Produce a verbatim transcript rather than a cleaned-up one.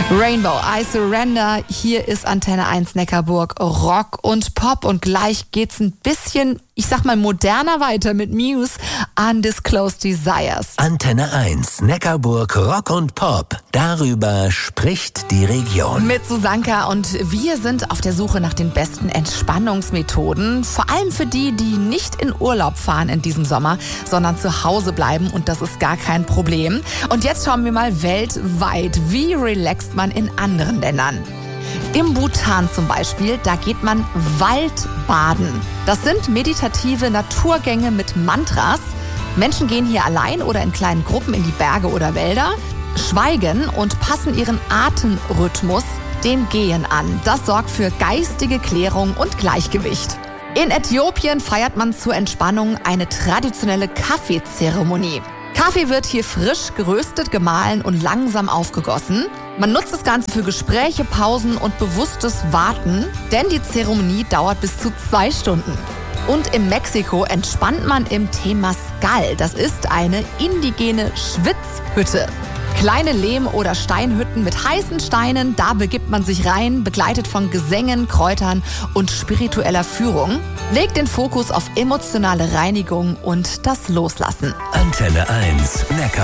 Rainbow, I Surrender. Hier ist Antenne eins Neckarburg, Rock und Pop. Und gleich geht's ein bisschen, ich sag mal, moderner weiter mit Muse, Undisclosed Desires. Antenne eins Neckarburg, Rock und Pop. Darüber spricht die Region. Mit Susanka, und wir sind auf der Suche nach den besten Entspannungsmethoden. Vor allem für die, die nicht in Urlaub fahren in diesem Sommer, sondern zu Hause bleiben. Und das ist gar kein Problem. Und jetzt schauen wir mal weltweit, wie relaxt man in anderen Ländern. Im Bhutan zum Beispiel, da geht man Waldbaden. Das sind meditative Naturgänge mit Mantras. Menschen gehen hier allein oder in kleinen Gruppen in die Berge oder Wälder, schweigen und passen ihren Atemrhythmus dem Gehen an. Das sorgt für geistige Klärung und Gleichgewicht. In Äthiopien feiert man zur Entspannung eine traditionelle Kaffeezeremonie. Kaffee wird hier frisch geröstet, gemahlen und langsam aufgegossen. Man nutzt das Ganze für Gespräche, Pausen und bewusstes Warten, denn die Zeremonie dauert bis zu zwei Stunden. Und in Mexiko entspannt man im Temazcal. Das ist eine indigene Schwitzhütte. Kleine Lehm- oder Steinhütten mit heißen Steinen, da begibt man sich rein, begleitet von Gesängen, Kräutern und spiritueller Führung. Legt den Fokus auf emotionale Reinigung und das Loslassen. Antenne eins Neckar